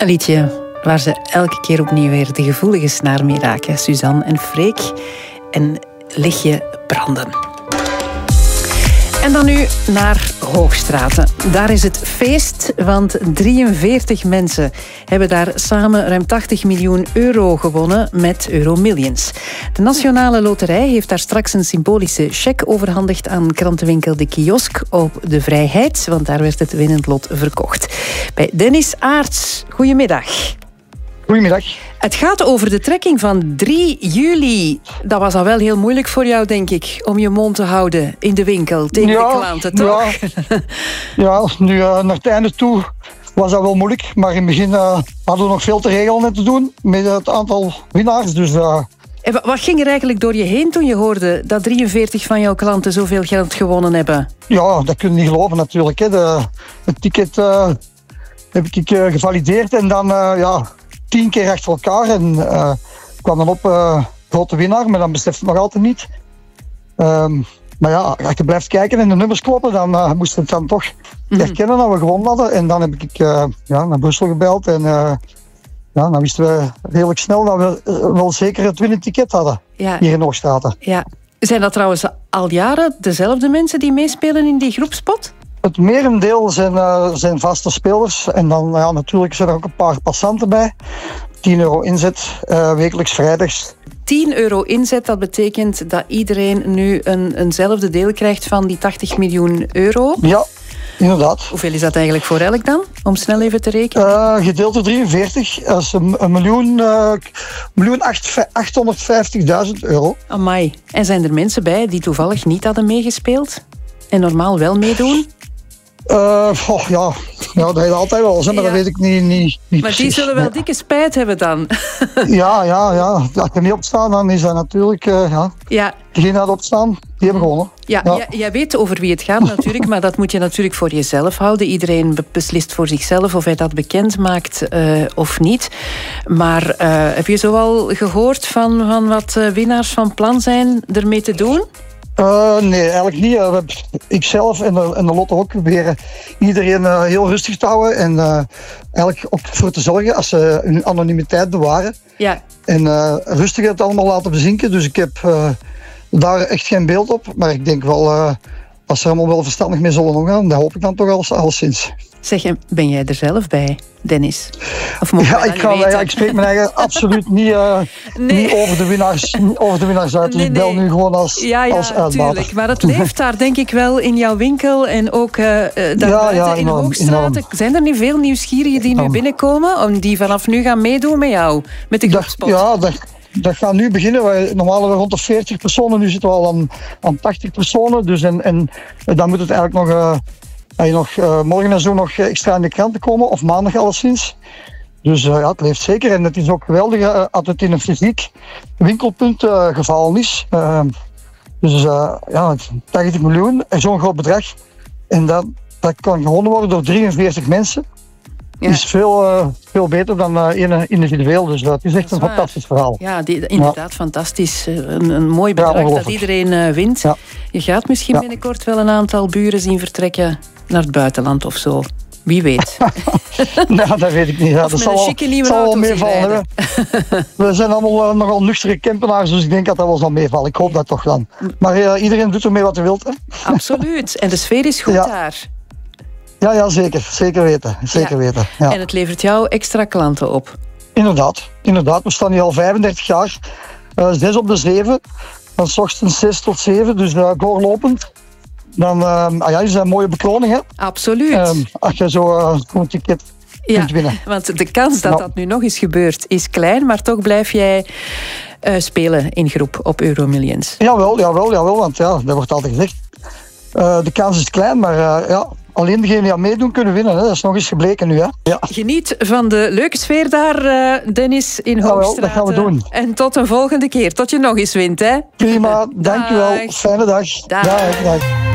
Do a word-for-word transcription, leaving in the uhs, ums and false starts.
Een liedje waar ze elke keer opnieuw weer de gevoelige snaar mee raken. Suzanne en Freek en Lichtje branden. En dan nu naar Hoogstraten. Daar is het feest, want drieënveertig mensen hebben daar samen ruim tachtig miljoen euro gewonnen met Euromillions. De Nationale Loterij heeft daar straks een symbolische cheque overhandigd aan krantenwinkel De Kiosk op de Vrijheid, want daar werd het winnend lot verkocht. Bij Dennis Aarts, goedemiddag. Goedemiddag. Het gaat over de trekking van drie juli. Dat was al wel heel moeilijk voor jou, denk ik, om je mond te houden in de winkel tegen ja, de klanten, toch? Ja, ja nu uh, naar het einde toe was dat wel moeilijk. Maar in het begin uh, hadden we nog veel te regelen en te doen met het aantal winnaars. Dus, uh... en wat ging er eigenlijk door je heen toen je hoorde dat drieënveertig van jouw klanten zoveel geld gewonnen hebben? Ja, dat kun je niet geloven natuurlijk. Hè. De, het ticket uh, heb ik uh, gevalideerd en dan... Uh, ja, tien keer achter elkaar en uh, kwam dan op uh, grote winnaar, maar dan beseft het nog altijd niet. Um, maar ja, als je blijft kijken en de nummers kloppen, dan uh, moesten we het dan toch mm-hmm. herkennen dat we gewonnen hadden. En dan heb ik uh, ja, naar Brussel gebeld en uh, ja, dan wisten we redelijk snel dat we uh, wel zeker het winnend ticket hadden, ja. Hier in Hoogstraten. Ja. Zijn dat trouwens al jaren dezelfde mensen die meespelen in die groepspot? Het merendeel zijn, uh, zijn vaste spelers en dan ja, natuurlijk zijn er ook een paar passanten bij. tien euro inzet, uh, wekelijks vrijdags. tien euro inzet, dat betekent dat iedereen nu een, eenzelfde deel krijgt van die tachtig miljoen euro. Ja, inderdaad. Hoeveel is dat eigenlijk voor elk dan? Om snel even te rekenen. Uh, gedeeld door drieënveertig, dat is een, een miljoen, uh, miljoen achthonderdvijftigduizend euro. Amai. En zijn er mensen bij die toevallig niet hadden meegespeeld en normaal wel meedoen? Uh, oh, ja. ja, dat heeft altijd wel, hè, maar ja. Dat weet ik niet, niet, niet Maar precies. die zullen wel ja. dikke spijt hebben dan. ja, ja, ja. Als je niet opstaan, dan is dat natuurlijk... Uh, ja. Ja. Degenen die opstaan, die hebben gewonnen. Ja, ja. Jij, jij weet over wie het gaat natuurlijk, maar dat moet je natuurlijk voor jezelf houden. Iedereen beslist voor zichzelf of hij dat bekend maakt uh, of niet. Maar uh, heb je zo al gehoord van, van wat uh, winnaars van plan zijn ermee te doen? Uh, nee, eigenlijk niet. Uh, Ikzelf en de, en de Lotto ook proberen iedereen uh, heel rustig te houden. En uh, eigenlijk ook voor te zorgen als ze hun anonimiteit bewaren. Ja. En uh, rustig het allemaal laten bezinken. Dus ik heb uh, daar echt geen beeld op. Maar ik denk wel, uh, als ze allemaal wel verstandig mee zullen omgaan, dat hoop ik dan toch al, alleszins. Zeg, ben jij er zelf bij, Dennis? Of ja, ik, ga, ja, ik spreek mijn eigen absoluut niet, uh, nee. niet over de winnaars, over de winnaars uit. Dus nee, nee. Ik bel nu gewoon als, ja, ja, als uitbater. Tuurlijk. Maar het leeft daar denk ik wel in jouw winkel en ook uh, daarbuiten ja, ja, in Hoogstraten. Zijn er niet veel nieuwsgierigen die nu binnenkomen, om die vanaf nu gaan meedoen met jou, met de groepspot? Ja, dat, dat gaat nu beginnen. Wij, normaal hebben we rond de veertig personen, nu zitten we al aan, aan tachtig personen. Dus en, en dan moet het eigenlijk nog... Uh, Hij nog uh, morgen en zo nog extra in de kranten komen, of maandag alleszins. Dus uh, ja, het leeft zeker. En het is ook geweldig uh, als het in een fysiek winkelpunt uh, gevallen is. Uh, dus uh, ja, tachtig miljoen, zo'n groot bedrag. En dat, dat kan gewonnen worden door drieënveertig mensen. Ja. Is veel, uh, veel beter dan uh, individueel. Dus dat is echt dat is een waar. Fantastisch verhaal. Ja, die, inderdaad, ja. fantastisch. Een, een mooi bedrag ja, dat iedereen uh, wint. Ja. Je gaat misschien ja. binnenkort wel een aantal buren zien vertrekken naar het buitenland of zo. Wie weet. nou, dat weet ik niet. Ja, of dat met een chique nieuwe zal auto wel meevallen. We zijn allemaal uh, nogal nuchtere campenaars, dus ik denk dat dat wel zal meevallen. Ik hoop dat toch dan. Maar uh, iedereen doet ermee wat hij wil. Hè? Absoluut. En de sfeer is goed ja. daar. Ja, ja, zeker. Zeker weten. Zeker ja. weten. Ja. En het levert jou extra klanten op. Inderdaad. Inderdaad. We staan hier al vijfendertig jaar. Uh, zes op de zeven. Van 's ochtends zes tot zeven. Dus uh, doorlopend. Dan uh, ah ja, is dat een mooie bekroning, hè? Absoluut. Uh, als je zo uh, een ticket ja, kunt winnen. Want de kans dat ja. dat nu nog eens gebeurt is klein, maar toch blijf jij uh, spelen in groep op Euromillions. Jawel, jawel, jawel. Want ja, dat wordt altijd gezegd. Uh, de kans is klein, maar uh, ja... Alleen degenen die aan meedoen kunnen winnen. Hè. Dat is nog eens gebleken nu. Hè. Ja. Geniet van de leuke sfeer daar, uh, Dennis, in Hoogstraten. Ja, dat gaan we doen. En tot een volgende keer. Tot je nog eens wint. Hè. Prima, dankjewel. Fijne dag. Dag. Dag, dag.